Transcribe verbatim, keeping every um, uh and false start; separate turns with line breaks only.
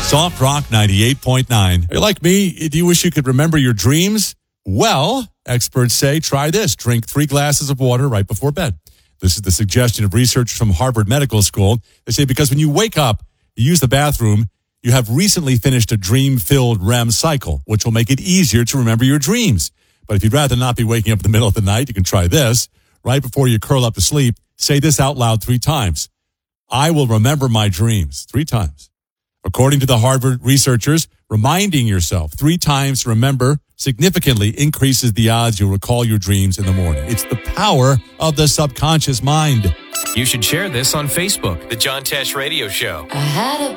Soft Rock ninety-eight point nine. Are you like me? Do you wish you could remember your dreams? Well, experts say try this. Drink three glasses of water right before bed. This is the suggestion of researchers from Harvard Medical School. They say because when you wake up, you use the bathroom, you have recently finished a dream-filled R E M cycle, which will make it easier to remember your dreams. But if you'd rather not be waking up in the middle of the night, you can try this. Right before you curl up to sleep, say this out loud three times. I will remember my dreams. Three times. According to the Harvard researchers, reminding yourself three times to remember significantly increases the odds you'll recall your dreams in the morning. It's the power of the subconscious mind.
You should share this on Facebook, The John Tesh Radio Show.
I had a